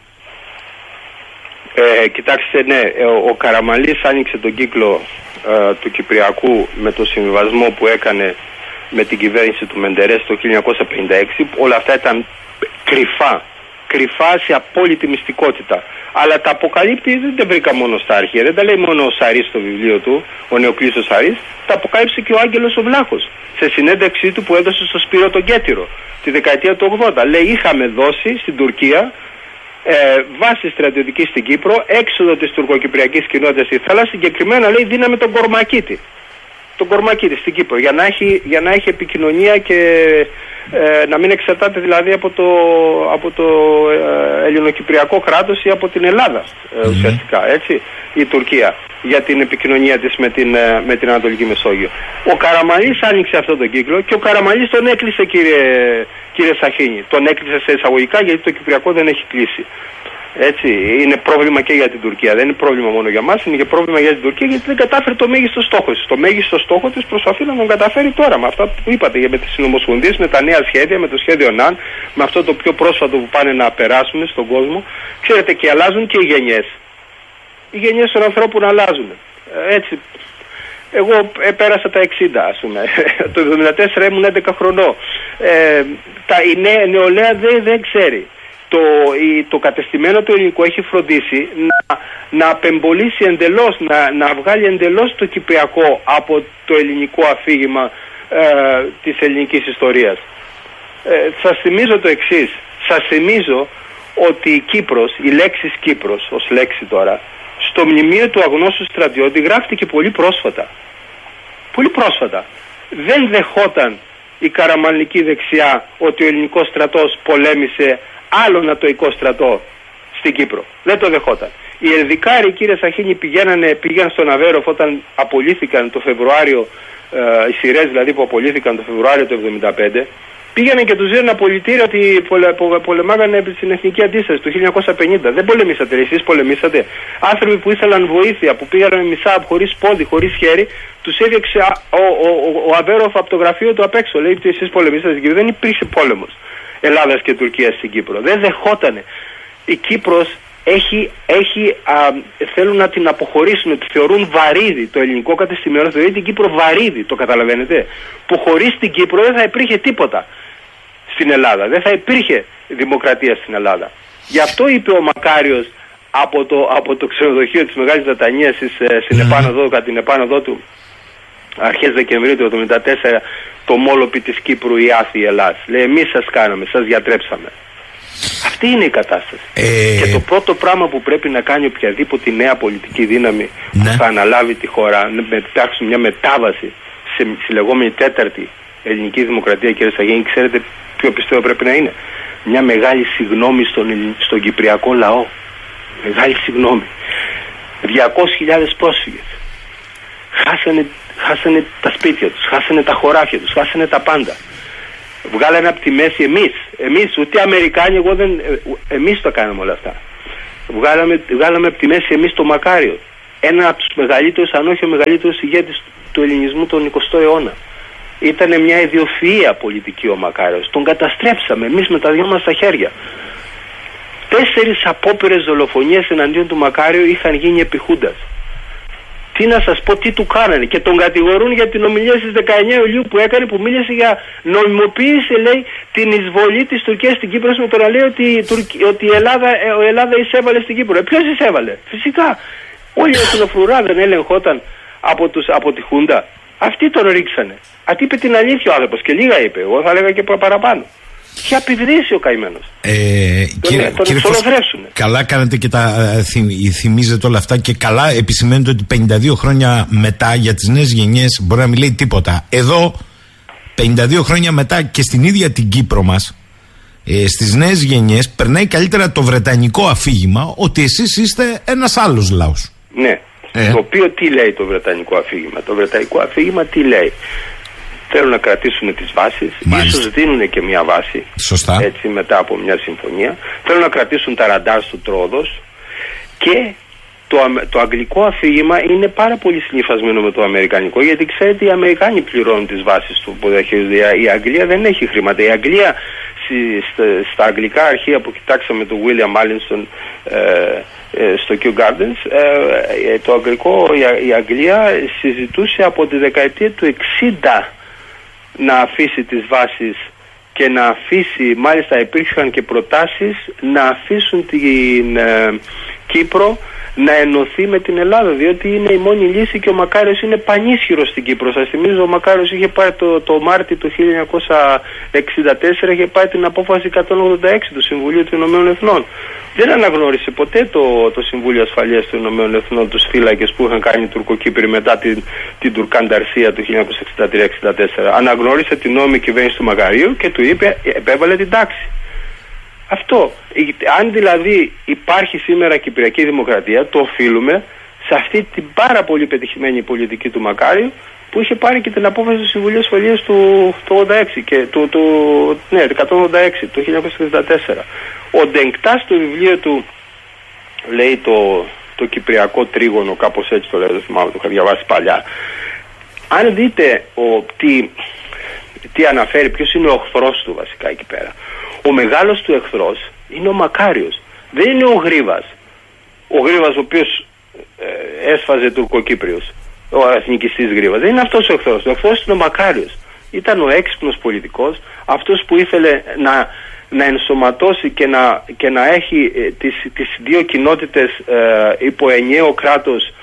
Κοιτάξτε, ναι, ο Καραμανλής άνοιξε τον κύκλο του Κυπριακού με το συμβιβασμό που έκανε με την κυβέρνηση του Μεντερές το 1956. Όλα αυτά ήταν κρυφά σε απόλυτη μυστικότητα. Αλλά τα αποκαλύπτει, δεν τα βρήκα μόνο στα αρχεία, δεν τα λέει μόνο ο Σαρής στο βιβλίο του, ο Νεοκλής Σαρής, τα αποκάλυψε και ο Άγγελος ο Βλάχος σε συνέντευξή του που έδωσε στο Σπύρο τον Κέτυρο τη δεκαετία του 80. Λέει, είχαμε δώσει στην Τουρκία βάση στρατιωτική στην Κύπρο, έξοδο της τουρκοκυπριακής κοινότητας στη θάλασσα, συγκεκριμένα λέει δίναμε τον Κορμακίτη. Τον Κορμακίτη στην Κύπρο, για να έχει επικοινωνία και να μην εξαρτάται δηλαδή από το ελληνοκυπριακό κράτος ή από την Ελλάδα ουσιαστικά, έτσι, η Τουρκία, για την επικοινωνία της με την Ανατολική Μεσόγειο. Ο Καραμανλής άνοιξε αυτόν τον κύκλο και ο Καραμανλής τον έκλεισε, κύριε Σαχίνη. Τον έκλεισε σε εισαγωγικά, γιατί το Κυπριακό δεν έχει κλείσει. Έτσι, είναι πρόβλημα και για την Τουρκία. Δεν είναι πρόβλημα μόνο για μας, είναι και πρόβλημα για την Τουρκία, γιατί δεν κατάφερε το μέγιστο στόχο της. Το μέγιστο στόχο της προσπαθεί να τον καταφέρει τώρα με αυτά που είπατε, με τις συνομοσπονδίες, με τα νέα σχέδια, με το σχέδιο ΝΑΝ, με αυτό το πιο πρόσφατο που πάνε να περάσουν στον κόσμο. Ξέρετε, και αλλάζουν και οι γενιές. Οι γενιές των ανθρώπων αλλάζουν. Έτσι. Εγώ πέρασα τα 60, ας πούμε. Το 1974 ήμουν 11 χρονών. Η νεολαία δεν ξέρει. Το κατεστημένο του ελληνικού έχει φροντίσει να απεμπολίσει εντελώς, να βγάλει εντελώς το κυπριακό από το ελληνικό αφήγημα της ελληνικής ιστορίας. Σας θυμίζω το εξής. Σας θυμίζω ότι η Κύπρος, η λέξη Κύπρος ως λέξη τώρα, στο μνημείο του αγνώστου στρατιώτη γράφτηκε πολύ πρόσφατα. Πολύ πρόσφατα. Δεν δεχόταν η καραμανλική δεξιά ότι ο ελληνικός στρατός πολέμησε άλλο νατοϊκό στρατό στην Κύπρο. Δεν το δεχόταν. Οι Ελδικάροι, κύριε Σαχίνη, πήγαν στον Αβέροφ όταν απολύθηκαν το Φεβρουάριο, οι σειρές δηλαδή που απολύθηκαν το Φεβρουάριο του 1975, πήγανε και τους δίνανε απολυτήρια ότι πολεμάγανε στην εθνική αντίσταση του 1950. Δεν πολεμήσατε, εσείς πολεμήσατε. Άνθρωποι που ήθελαν βοήθεια, που πήγαν με μισά, χωρίς πόδι, χωρίς χέρι, τους έδιωξε ο Αβέροφ από το γραφείο του απ' έξω. Λέει ότι εσείς πολεμήσατε και δεν υπήρχε πόλεμος Ελλάδας και Τουρκίας στην Κύπρο. Δεν δεχότανε. Η Κύπρος θέλουν να την αποχωρήσουν, τη θεωρούν βαρύδι. Το ελληνικό κατεστημένο θεωρεί την Κύπρο βαρύδι, το καταλαβαίνετε. Που χωρίς την Κύπρο δεν θα υπήρχε τίποτα στην Ελλάδα. Δεν θα υπήρχε δημοκρατία στην Ελλάδα. Γι' αυτό είπε ο Μακάριος από το ξενοδοχείο της Μεγάλης Δατανίας στην επάνωδο, κατά την επάνωδό του αρχές Δεκεμβρίου του 1974, το μόλοπι της Κύπρου η άθη Ελλάς. Λέει, εμείς σας κάναμε, σας διατρέψαμε. Αυτή είναι η κατάσταση. Και το πρώτο πράγμα που πρέπει να κάνει οποιαδήποτε νέα πολιτική δύναμη που θα αναλάβει τη χώρα, να φτιάξουν μια μετάβαση στη λεγόμενη τέταρτη ελληνική δημοκρατία, κύριε Σαγίνη, ξέρετε ποιο πιστεύω πρέπει να είναι? Μια μεγάλη συγγνώμη στον κυπριακό λαό. Μεγάλη συγγνώμη. 200.000 πρόσφυγες. Χάσανε τα σπίτια τους, χάσανε τα χωράφια τους, χάσανε τα πάντα. Βγάλανε από τη μέση εμείς, ούτε Αμερικάνοι, εμείς το κάναμε όλα αυτά. Βγάλαμε από τη μέση εμείς το Μακάριο. Ένα από τους μεγαλύτερους, αν όχι ο μεγαλύτερος ηγέτης του ελληνισμού τον 20ο αιώνα. Ήτανε μια ιδιοφυΐα πολιτική ο Μακάριος. Τον καταστρέψαμε εμείς με τα δυο μας τα χέρια. 4 απόπειρες δολοφονίες εναντίον του Μακάριου είχαν γίνει επί Χούντας. Τι να σας πω, τι του κάνανε. Και τον κατηγορούν για την ομιλία στις 19 Ιουλίου που έκανε, που μίλησε για νομιμοποίηση, λέει, την εισβολή της Τουρκίας στην Κύπρο, με το να λέει ότι η Ελλάδα εισέβαλε στην Κύπρο. Ποιος εισέβαλε? Φυσικά. Όλη η εθνοφρουρά δεν ελεγχόταν από τη Χούντα. Αυτοί τον ρίξανε. Είπε την αλήθεια ο άνθρωπος και λίγα είπε. Εγώ θα έλεγα και παραπάνω. Είχε απειδρήσει ο καημένος. Τον εξολοθρεύσουνε. Καλά κάνετε και θυμίζετε όλα αυτά και καλά επισημαίνετε ότι 52 χρόνια μετά για τις νέες γενιές μπορεί να μην λέει τίποτα. Εδώ 52 χρόνια μετά και στην ίδια την Κύπρο μας, στις νέες γενιές περνάει καλύτερα το βρετανικό αφήγημα ότι εσείς είστε ένας άλλος λαός. Ναι. Το οποίο τι λέει το βρετανικό αφήγημα? Το βρετανικό αφήγημα τι λέει? Θέλουν να κρατήσουν τις βάσεις, ίσως δίνουν και μια βάση. Σωστά. Έτσι, μετά από μια συμφωνία. Θέλουν να κρατήσουν τα ραντάρ του Τρόδος. Και το αγγλικό αφήγημα είναι πάρα πολύ συνυφασμένο με το αμερικανικό, γιατί ξέρετε οι Αμερικάνοι πληρώνουν τις βάσεις του που δέχεται. Η Αγγλία δεν έχει χρήματα. Η Αγγλία στα αγγλικά αρχεία που κοιτάξαμε του William Allinson στο Kew Gardens, η Αγγλία συζητούσε από τη δεκαετία του 60 να αφήσει τις βάσεις και να αφήσει, μάλιστα υπήρχαν και προτάσεις να αφήσουν την Κύπρο να ενωθεί με την Ελλάδα, διότι είναι η μόνη λύση και ο Μακάριος είναι πανίσχυρος στην Κύπρο. Σας θυμίζω, ο Μακάριος είχε πάρει το Μάρτιο του 1964 είχε πάρει την απόφαση 186 του Συμβουλίου των Ηνωμένων Εθνών. Δεν αναγνώρισε ποτέ το Συμβούλιο Ασφαλείας των Ηνωμένων Εθνών τους φύλακες που είχαν κάνει οι Τουρκοκύπροι μετά την Τουρκανταρσία του 1963-64. Αναγνώρισε την νόμιμη κυβέρνηση του Μακαρίου και του είπε, επέβαλε την τάξη. Αυτό. Αν δηλαδή υπάρχει σήμερα Κυπριακή Δημοκρατία, το οφείλουμε σε αυτή την πάρα πολύ πετυχημένη πολιτική του Μακάριου, που είχε πάρει και την απόφαση του Συμβουλίου Ασφαλείας του 86 και το 186 το 1964. Ο Ντενκτάς στο βιβλίο του λέει το Κυπριακό Τρίγωνο, κάπως έτσι το λέει, δεν θυμάμαι, το είχα διαβάσει παλιά. Αν δείτε τι αναφέρει, ποιος είναι ο εχθρός του βασικά εκεί πέρα. Ο μεγάλος του εχθρός είναι ο Μακάριος. Δεν είναι ο Γρίβας. Ο Γρίβας ο οποίος έσφαζε Τουρκοκύπριος, ο εθνικιστής Γρίβας. Δεν είναι αυτός ο εχθρός. Ο εχθρός είναι ο Μακάριος. Ήταν ο έξυπνος πολιτικός, αυτός που ήθελε να ενσωματώσει και να έχει τις δύο κοινότητες υπό ενιαίο κράτος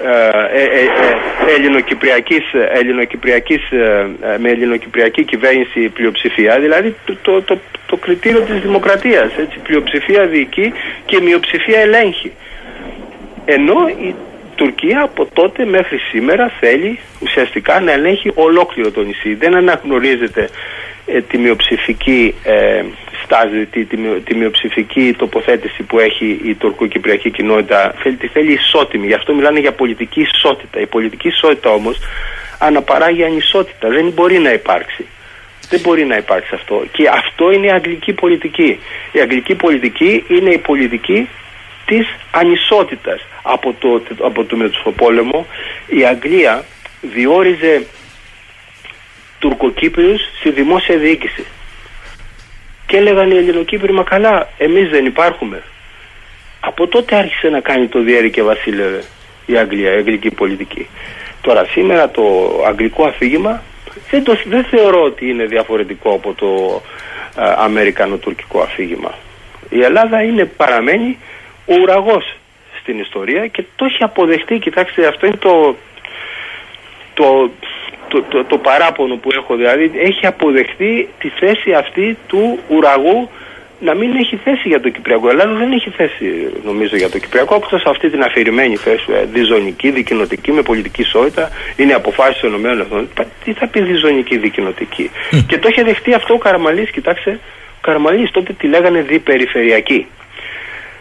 με ελληνοκυπριακή κυβέρνηση πλειοψηφία, δηλαδή το κριτήριο της δημοκρατίας, έτσι, πλειοψηφία διοικεί και μειοψηφία ελέγχει. Ενώ η Τουρκία από τότε μέχρι σήμερα θέλει ουσιαστικά να ελέγχει ολόκληρο το νησί. Δεν αναγνωρίζεται τη μειοψηφική στάση, τη μειοψηφική τοποθέτηση που έχει η τουρκοκυπριακή κοινότητα. Θέλει ισότιμη, γι' αυτό μιλάνε για πολιτική ισότητα. Η πολιτική ισότητα όμως αναπαράγει ανισότητα, δεν μπορεί να υπάρξει. Δεν μπορεί να υπάρξει αυτό. Και αυτό είναι η αγγλική πολιτική. Η αγγλική πολιτική είναι η πολιτική της ανισότητας. Από το Μεσοπόλεμο η Αγγλία διόριζε Τουρκοκύπριους στη δημόσια διοίκηση. Και έλεγαν οι Ελληνοκύπροι, μα καλά, εμείς δεν υπάρχουμε. Από τότε άρχισε να κάνει το διέρη και βασίλευε η Αγγλία, η αγγλική πολιτική. Τώρα σήμερα το αγγλικό αφήγημα δεν θεωρώ ότι είναι διαφορετικό από το αμερικανο-τουρκικό αφήγημα. Η Ελλάδα παραμένει ο ουραγός στην ιστορία και το έχει αποδεχτεί. Κοιτάξτε, αυτό είναι το παράπονο που έχω, δηλαδή έχει αποδεχτεί τη θέση αυτή του ουραγού να μην έχει θέση για το Κυπριακό. Η Ελλάδα δεν έχει θέση, νομίζω, για το Κυπριακό, όπως σε αυτή την αφηρημένη θέση, διζωνική, δικοινοτική, με πολιτική ισότητα, είναι αποφάσεις των ΗΠΑ. Τι θα πει διζωνική, δικοινοτική? Και το έχει δεχτεί αυτό ο Καραμαλής. Κοιτάξτε, ο Καραμαλής τότε τη λέγανε διπεριφερειακή.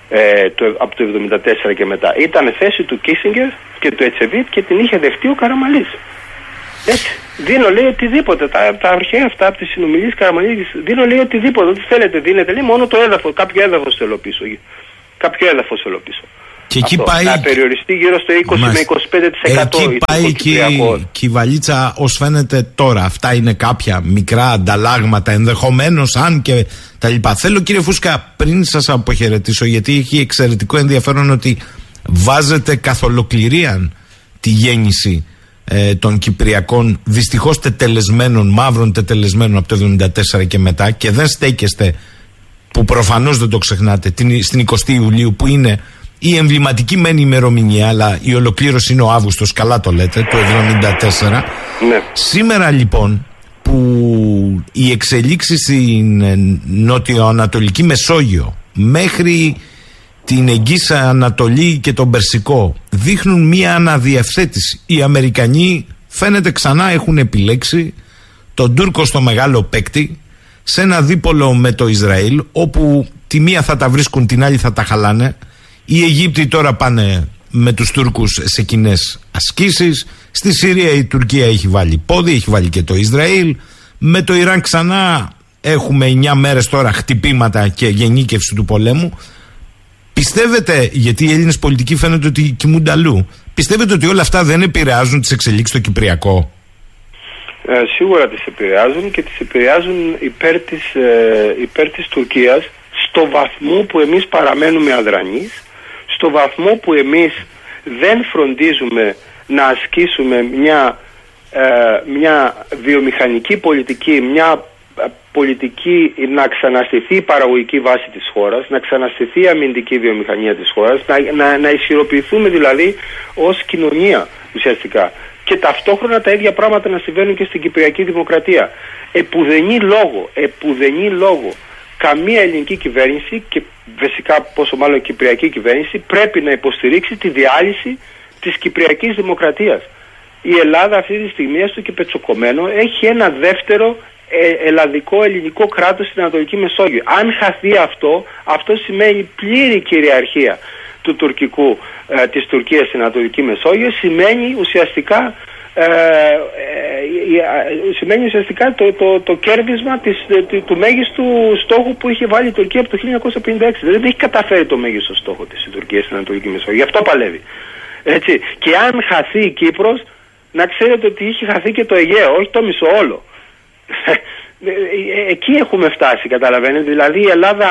από το 1974 και μετά. Ήταν θέση του Κίσινγκερ και του Ετσεβίτ και την είχε δεχτεί ο Καραμανλής. Έτσι. Δίνω, λέει, οτιδήποτε. Τα αρχαία αυτά από τις συνομιλίες Καραμανλής, δίνω, λέει, οτιδήποτε. Ό,τι θέλετε δίνετε, λέει, μόνο το έδαφος. Κάποιο έδαφος θέλω πίσω. Κάποιο έδαφος θέλω πίσω. Και εκεί πάει... να περιοριστεί γύρω στο 20 με 25%. Εκεί πάει και η βαλίτσα ως φαίνεται τώρα. Αυτά είναι κάποια μικρά ανταλλάγματα, ενδεχομένως, αν και τα λοιπά. Θέλω, κύριε Φούσκα, πριν σας αποχαιρετήσω, γιατί έχει εξαιρετικό ενδιαφέρον ότι βάζετε καθ' ολοκληρία τη γέννηση των Κυπριακών, δυστυχώς τετελεσμένων, μαύρων τετελεσμένων από το 1974 και μετά, και δεν στέκεστε, που προφανώς δεν το ξεχνάτε, στην 20η Ιουλίου, που είναι η εμβληματική μεν ημερομηνία, αλλά η ολοκλήρωση είναι ο Αύγουστος, καλά το λέτε, το 1974. Ναι. Σήμερα λοιπόν που οι εξελίξεις στην νότιο-ανατολική Μεσόγειο μέχρι την Εγγύης Ανατολή και τον Περσικό δείχνουν μία αναδιευθέτηση. Οι Αμερικανοί φαίνεται ξανά έχουν επιλέξει τον Τούρκο στο μεγάλο παίκτη σε ένα δίπολο με το Ισραήλ, όπου τη μία θα τα βρίσκουν, την άλλη θα τα χαλάνε. Οι Αιγύπτιοι τώρα πάνε με τους Τούρκους σε κοινές ασκήσεις. Στη Συρία η Τουρκία έχει βάλει πόδι, έχει βάλει και το Ισραήλ. Με το Ιράν ξανά έχουμε 9 μέρες τώρα χτυπήματα και γενίκευση του πολέμου. Πιστεύετε, γιατί οι Έλληνες πολιτικοί φαίνεται ότι κοιμούνται αλλού, πιστεύετε ότι όλα αυτά δεν επηρεάζουν τις εξελίξεις στο Κυπριακό? Σίγουρα τις επηρεάζουν και τις επηρεάζουν υπέρ της Τουρκίας, στο βαθμό που εμείς παραμένουμε αδρανείς, στο βαθμό που εμείς δεν φροντίζουμε να ασκήσουμε μια βιομηχανική πολιτική, μια πολιτική να ξαναστηθεί η παραγωγική βάση της χώρας, να ξαναστηθεί η αμυντική βιομηχανία της χώρας, να ισχυροποιηθούμε δηλαδή ως κοινωνία ουσιαστικά. Και ταυτόχρονα τα ίδια πράγματα να συμβαίνουν και στην Κυπριακή Δημοκρατία. Επουδενή λόγο καμία ελληνική κυβέρνηση, και φυσικά πόσο μάλλον Κυπριακή κυβέρνηση, πρέπει να υποστηρίξει τη διάλυση της Κυπριακής Δημοκρατίας. Η Ελλάδα αυτή τη στιγμή, έστω και πετσοκομμένο, έχει ένα δεύτερο ελλαδικό ελληνικό κράτος στην Ανατολική Μεσόγειο. Αν χαθεί αυτό σημαίνει πλήρη κυριαρχία του τουρκικού, της Τουρκίας στην Ανατολική Μεσόγειο, σημαίνει ουσιαστικά το κέρδισμα του μέγιστου στόχου που είχε βάλει η Τουρκία από το 1956. Δηλαδή δεν έχει καταφέρει το μέγιστο στόχο της η Τουρκία στην Ανατολική Μεσόγειο. Γι' αυτό παλεύει. Έτσι. Και αν χαθεί η Κύπρος, να ξέρετε ότι είχε χαθεί και το Αιγαίο, όχι το μισό όλο. Εκεί έχουμε φτάσει, καταλαβαίνετε. Δηλαδή η Ελλάδα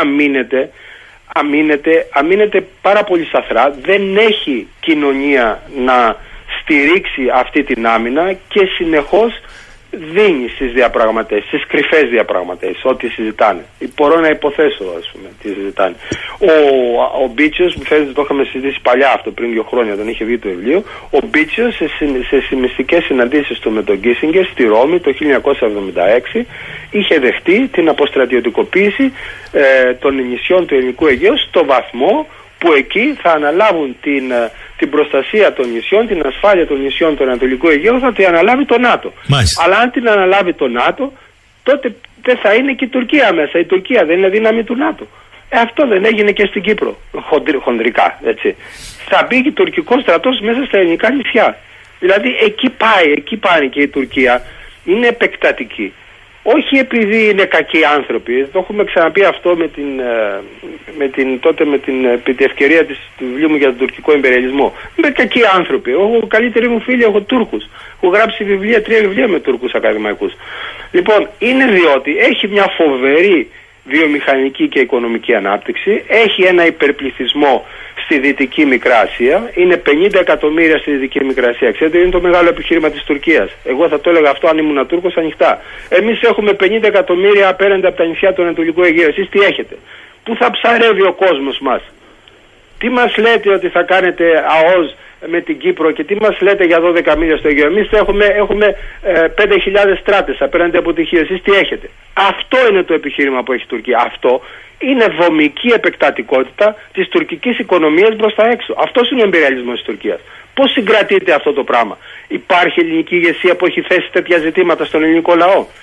αμήνεται πάρα πολύ σαθρά, δεν έχει κοινωνία να στηρίξει αυτή την άμυνα και συνεχώς δίνει στις διαπραγματεύσεις, στις κρυφές διαπραγματεύσεις, ό,τι συζητάνε. Μπορώ να υποθέσω, ας πούμε, τι συζητάνε. Ο Μπίτσιος, που φαίνεται το είχαμε συζητήσει παλιά αυτό πριν 2 χρόνια, όταν είχε βγει το βιβλίο, ο Μπίτσιος σε μυστικές συναντήσεις του με τον Κίσινγκερ στη Ρώμη το 1976 είχε δεχτεί την αποστρατιωτικοποίηση των νησιών του Ελληνικού Αιγαίου, στο βαθμό που εκεί θα αναλάβουν την προστασία των νησιών, την ασφάλεια των νησιών του Ανατολικού Αιγαίου, θα την αναλάβει το ΝΑΤΟ. Μάλιστα. Αλλά αν την αναλάβει το ΝΑΤΟ, τότε δεν θα είναι και η Τουρκία μέσα. Η Τουρκία δεν είναι δύναμη του ΝΑΤΟ. Αυτό δεν έγινε και στην Κύπρο, χοντρικά, έτσι. Θα μπει και τουρκικός στρατός μέσα στα ελληνικά νησιά. Δηλαδή εκεί πάει και η Τουρκία. Είναι επεκτατική. Όχι επειδή είναι κακοί άνθρωποι, το έχουμε ξαναπεί αυτό με την ευκαιρία του βιβλίου μου για τον τουρκικό ιμπεριαλισμό. Είναι κακοί άνθρωποι. Εγώ, καλύτεροι μου φίλοι, έχω Τούρκους. Έχω γράψει 3 βιβλία με Τούρκους ακαδημαϊκούς. Λοιπόν, είναι διότι έχει μια φοβερή βιομηχανική και οικονομική ανάπτυξη, έχει ένα υπερπληθυσμό στη Δυτική Μικρά Ασία, είναι 50 εκατομμύρια στη Δυτική Μικρά Ασία. Ξέρετε, είναι το μεγάλο επιχείρημα της Τουρκίας. Εγώ θα το έλεγα αυτό αν ήμουν Τούρκος ανοιχτά. Εμείς έχουμε 50 εκατομμύρια απέναντι από τα νησιά του Ανατολικού Αιγαίου. Εσείς τι έχετε? Πού θα ψαρεύει ο κόσμος μας? Τι μας λέτε ότι θα κάνετε ΑΟΣ με την Κύπρο και τι μας λέτε για 12 μίλια στο Αιγαίο? Εμείς έχουμε 5.000 στράτες απέναντι από τη Χίο. Εσείς τι έχετε? Αυτό είναι το επιχείρημα που έχει η Τουρκία. Αυτό είναι δομική επεκτατικότητα της τουρκικής οικονομίας προς τα έξω. Αυτός είναι ο εμπειριαλισμός της Τουρκίας. Πώς συγκρατείται αυτό το πράγμα? Υπάρχει ελληνική ηγεσία που έχει θέσει τέτοια ζητήματα στον ελληνικό λαό?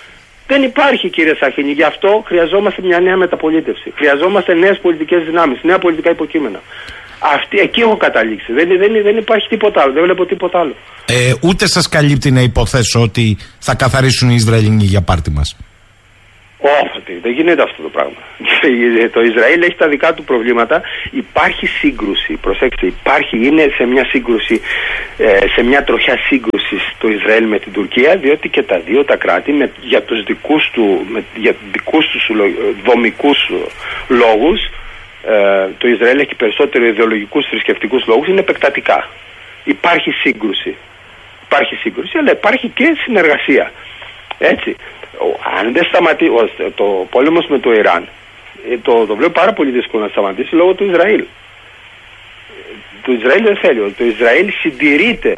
Δεν υπάρχει, κύριε Σαχίνη. Γι' αυτό χρειαζόμαστε μια νέα μεταπολίτευση. Χρειαζόμαστε νέες πολιτικές δυνάμεις, νέα πολιτικά υποκείμενα. Εκεί έχω καταλήξει. Δεν υπάρχει τίποτα άλλο. Δεν βλέπω τίποτα άλλο. Ούτε σας καλύπτει να υποθέσω ότι θα καθαρίσουν οι Ισραηλινοί για πάρτι μας. Όχι, δεν γίνεται αυτό το πράγμα. Το Ισραήλ έχει τα δικά του προβλήματα. Υπάρχει σύγκρουση. Προσέξτε, είναι σε μια σύγκρουση, σε μια τροχιά σύγκρουση το Ισραήλ με την Τουρκία, διότι και τα δύο τα κράτη για τους δικούς τους δομικούς λόγους, το Ισραήλ έχει περισσότερο ιδεολογικούς θρησκευτικούς λόγους, είναι επεκτατικά. Υπάρχει σύγκρουση, αλλά υπάρχει και συνεργασία. Έτσι. Αν δεν σταματήσει το πόλεμος με το Ιράν, το βλέπω πάρα πολύ δύσκολο να σταματήσει λόγω του Ισραήλ. Το Ισραήλ δεν θέλει. Το Ισραήλ συντηρείται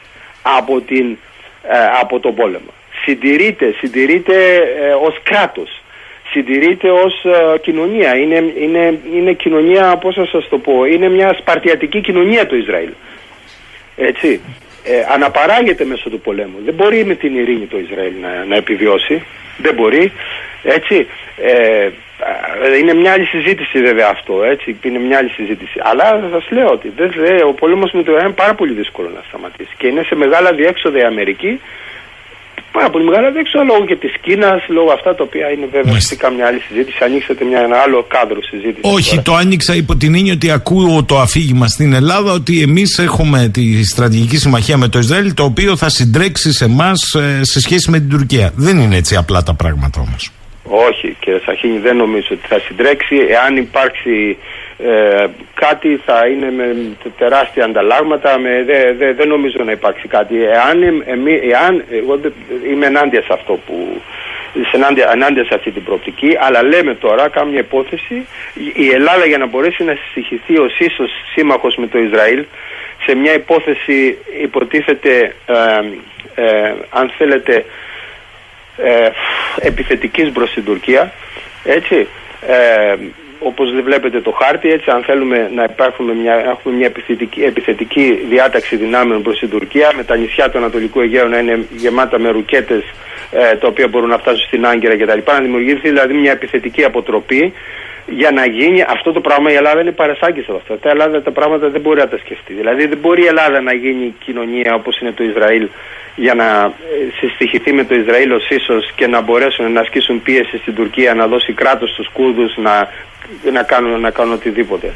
από τον πόλεμο. Συντηρείται ως κράτος. Συντηρείται ως κοινωνία. Είναι κοινωνία, πώς θα σας το πω, είναι μια σπαρτιατική κοινωνία το Ισραήλ. Έτσι. Αναπαράγεται μέσω του πολέμου. Δεν μπορεί με την ειρήνη το Ισραήλ να επιβιώσει. Δεν μπορεί. Έτσι. Είναι μια άλλη συζήτηση βέβαια αυτό. Έτσι. Είναι μια άλλη συζήτηση. Αλλά θα σας λέω ότι ο πόλεμος με το Ιράν είναι πάρα πολύ δύσκολο να σταματήσει. Και είναι σε μεγάλα διέξοδα η Αμερική. Πάρα πολύ μεγάλα διέξοδα λόγω και της Κίνας, λόγω αυτά τα οποία είναι βέβαια φυσικά μια άλλη συζήτηση. Ανοίξατε ένα άλλο κάδρο συζήτηση. Όχι, τώρα. Το άνοιξα υπό την έννοια ότι ακούω το αφήγημα στην Ελλάδα ότι εμείς έχουμε τη στρατηγική συμμαχία με το Ισραήλ, το οποίο θα συντρέξει σε εμάς σε σχέση με την Τουρκία. Δεν είναι έτσι απλά τα πράγματα όμως. Όχι, κύριε Σαχίνη, δεν νομίζω ότι θα συντρέξει. Εάν υπάρξει κάτι θα είναι με τεράστια ανταλλάγματα. Δεν νομίζω να υπάρξει κάτι. Εγώ είμαι ενάντια σε αυτό ενάντια σε αυτή την προοπτική, αλλά λέμε τώρα, κάμια υπόθεση, η Ελλάδα για να μπορέσει να συσυχηθεί ως ίσως σύμμαχος με το Ισραήλ σε μια υπόθεση υποτίθεται αν θέλετε επιθετικής προς την Τουρκία, έτσι, όπως βλέπετε το χάρτη, έτσι, αν θέλουμε να έχουμε μια επιθετική διάταξη δυνάμεων προς την Τουρκία, με τα νησιά του Ανατολικού Αιγαίου να είναι γεμάτα με ρουκέτες τα οποία μπορούν να φτάσουν στην Άγκυρα κτλ. Να δημιουργηθεί δηλαδή μια επιθετική αποτροπή. Για να γίνει αυτό το πράγμα, η Ελλάδα είναι παρασάγκης από αυτά. Η Ελλάδα τα πράγματα δεν μπορεί να τα σκεφτεί. Δηλαδή δεν μπορεί η Ελλάδα να γίνει κοινωνία όπως είναι το Ισραήλ για να συστοιχηθεί με το Ισραήλ ως ίσως και να μπορέσουν να ασκήσουν πίεση στην Τουρκία, να δώσει κράτος στους Κούρδους, να κάνουν οτιδήποτε.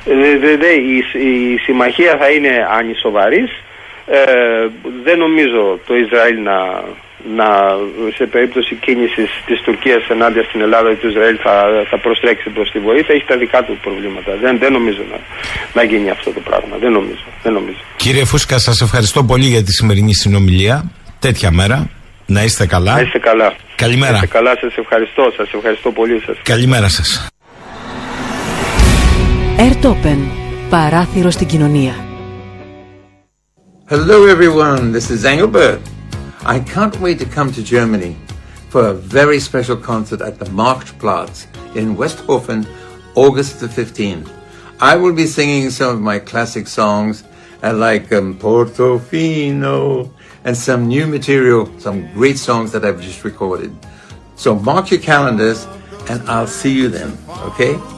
Η συμμαχία θα είναι ανισοβαρής. Δεν νομίζω το Ισραήλ σε περίπτωση κίνησης της Τουρκίας ενάντια στην Ελλάδα ή του Ισραήλ θα προστρέξει προς τη βοήθεια. Έχει τα δικά του προβλήματα. Δεν νομίζω να γίνει αυτό το πράγμα. Δεν νομίζω. Κύριε Φούσκα, σας ευχαριστώ πολύ για τη σημερινή συνομιλία. Τέτοια μέρα. Να είστε καλά. Να είστε καλά. Καλημέρα. Να είστε καλά. Σας ευχαριστώ πολύ σας. Καλημέρα σας. Airtopen. Παράθυρο στην κοινωνία. Hello everyone, this is Engelbert. I can't wait to come to Germany for a very special concert at the Marktplatz in Westhofen, August the 15th. I will be singing some of my classic songs like Portofino and some new material, some great songs that I've just recorded. So mark your calendars and I'll see you then, okay?